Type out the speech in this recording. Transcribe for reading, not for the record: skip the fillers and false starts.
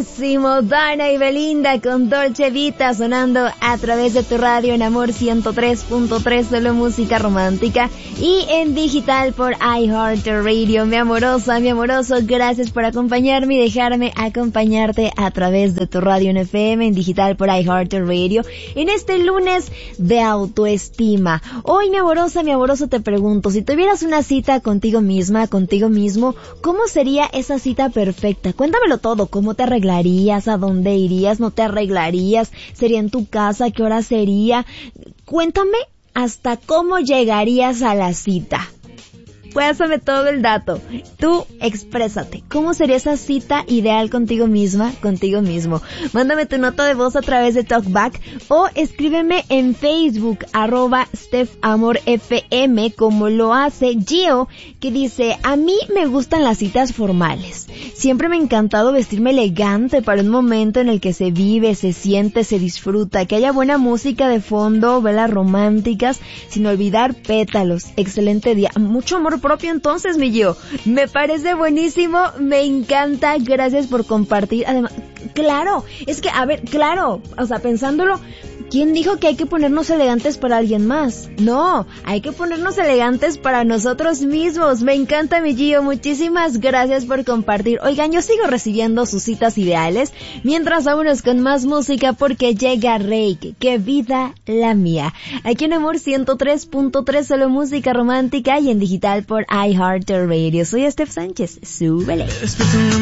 buenísimo. Dana y Belinda con Dolce Vita sonando a través de tu radio en Amor 103.3, solo música romántica, y en digital por iHeartRadio. Mi amorosa, mi amoroso, gracias por acompañarme y dejarme acompañarte a través de tu radio en FM, en digital por iHeartRadio, en este lunes de autoestima. Hoy, mi amorosa, mi amoroso, te pregunto, si tuvieras una cita contigo misma, contigo mismo, ¿cómo sería esa cita perfecta? Cuéntamelo todo. ¿Cómo te arreglarías? ¿A dónde irías? ¿No te arreglarías? ¿Sería en tu casa? ¿Qué hora sería? Cuéntame hasta cómo llegarías a la cita. Pásame todo el dato. Tú exprésate. ¿Cómo sería esa cita ideal contigo misma, contigo mismo? Mándame tu nota de voz a través de TalkBack o escríbeme en Facebook, @StephAmorFM, como lo hace Gio, que dice: a mí me gustan las citas formales. Siempre me ha encantado vestirme elegante para un momento en el que se vive, se siente, se disfruta, que haya buena música de fondo, velas románticas, sin olvidar pétalos. Excelente día. Mucho amor propio entonces, mi Gio. Me parece buenísimo, me encanta, gracias por compartir. Además, claro, es que, a ver, claro, o sea, pensándolo, ¿quién dijo que hay que ponernos elegantes para alguien más? No, hay que ponernos elegantes para nosotros mismos. Me encanta, mi Gio, muchísimas gracias por compartir. Oigan, yo sigo recibiendo sus citas ideales, mientras vámonos con más música porque llega Reik, qué vida la mía. Aquí en Amor 103.3, solo música romántica, y en digital por iHeartRadio. Soy Steph Sánchez, súbele.